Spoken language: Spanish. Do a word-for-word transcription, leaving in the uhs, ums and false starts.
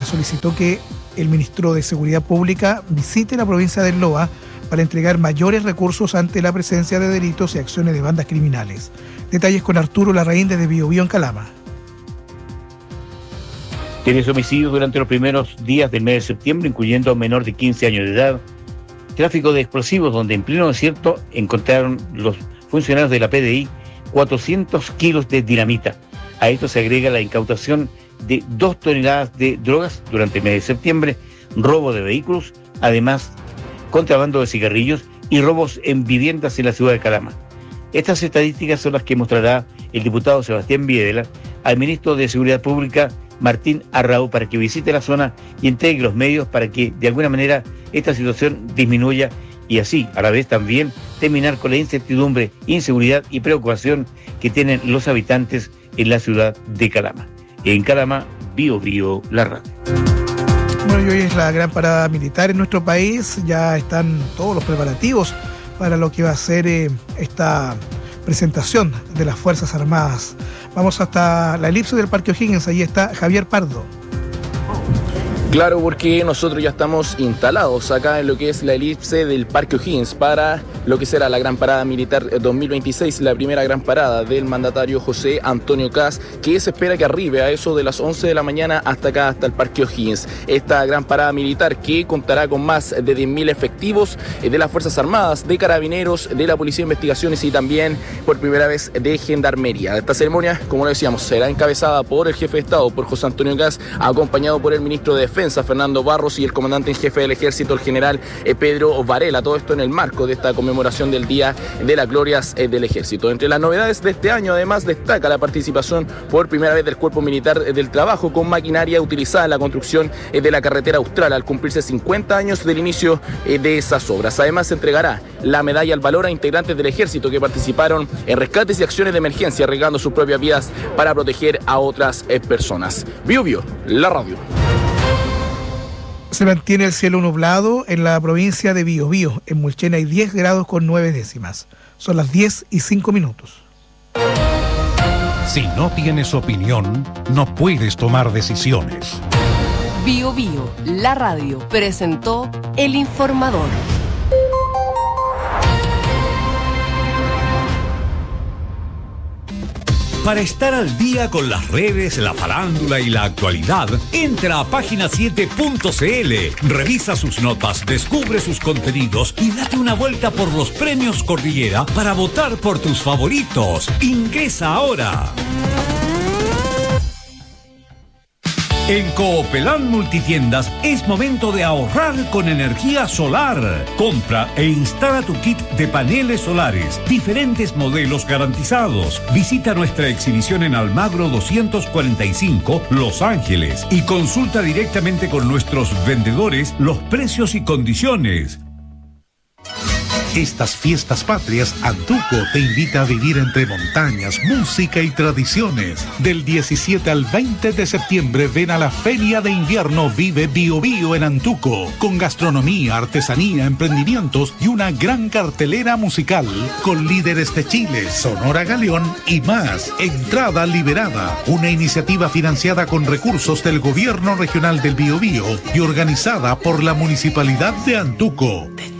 solicitó que el ministro de Seguridad Pública visite la provincia del Loa para entregar mayores recursos ante la presencia de delitos y acciones de bandas criminales. Detalles con Arturo Larraín desde Biobío en Calama. Tres homicidios durante los primeros días del mes de septiembre, incluyendo a un menor de quince años de edad. Tráfico de explosivos, donde en pleno desierto encontraron los funcionarios de la P D I cuatrocientos kilos de dinamita. A esto se agrega la incautación de dos toneladas de drogas durante el mes de septiembre, robo de vehículos, además contrabando de cigarrillos y robos en viviendas en la ciudad de Calama. Estas estadísticas son las que mostrará el diputado Sebastián Viedela al ministro de Seguridad Pública, Martín Arrau, para que visite la zona y entregue los medios para que de alguna manera esta situación disminuya y así a la vez también terminar con la incertidumbre, inseguridad y preocupación que tienen los habitantes en la ciudad de Calama. En Calama, Bio Bio, la radio. Bueno, y hoy es la gran parada militar en nuestro país. Ya están todos los preparativos para lo que va a ser eh, esta presentación de las Fuerzas Armadas. Vamos hasta la elipse del Parque O'Higgins. Allí está Javier Pardo. Claro, porque nosotros ya estamos instalados acá en lo que es la elipse del Parque O'Higgins para lo que será la Gran Parada Militar dos mil veintiséis, la primera gran parada del mandatario José Antonio Kast, que se espera que arribe a eso de las once de la mañana hasta acá, hasta el Parque O'Higgins. Esta gran parada militar que contará con más de diez mil efectivos de las Fuerzas Armadas, de Carabineros, de la Policía de Investigaciones y también por primera vez de Gendarmería. Esta ceremonia, como lo decíamos, será encabezada por el jefe de Estado, por José Antonio Kast, acompañado por el ministro de Defensa, Fernando Barros, y el comandante en jefe del Ejército, el general Pedro Varela. Todo esto en el marco de esta conmemoración del Día de las Glorias del Ejército. Entre las novedades de este año, además, destaca la participación por primera vez del Cuerpo Militar del Trabajo con maquinaria utilizada en la construcción de la carretera austral, al cumplirse cincuenta años del inicio de esas obras. Además, se entregará la medalla al valor a integrantes del Ejército que participaron en rescates y acciones de emergencia, arriesgando sus propias vidas para proteger a otras personas. Bio Bio, la radio. Se mantiene el cielo nublado en la provincia de Biobío. En Mulchen hay diez grados con nueve décimas. Son las diez y cinco minutos. Si no tienes opinión, no puedes tomar decisiones. Bio Bio, la radio, presentó El Informador. Para estar al día con las redes, la farándula y la actualidad, entra a página siete punto c l, revisa sus notas, descubre sus contenidos y date una vuelta por los premios Cordillera para votar por tus favoritos. Ingresa ahora. En Coopelán Multitiendas es momento de ahorrar con energía solar. Compra e instala tu kit de paneles solares, diferentes modelos garantizados. Visita nuestra exhibición en Almagro doscientos cuarenta y cinco, Los Ángeles, y consulta directamente con nuestros vendedores los precios y condiciones. Estas fiestas patrias, Antuco te invita a vivir entre montañas, música y tradiciones. Del diecisiete al veinte de septiembre ven a la Feria de Invierno Vive Biobío en Antuco, con gastronomía, artesanía, emprendimientos y una gran cartelera musical, con líderes de Chile, Sonora Galeón y más. Entrada liberada, una iniciativa financiada con recursos del Gobierno Regional del Biobío y organizada por la Municipalidad de Antuco.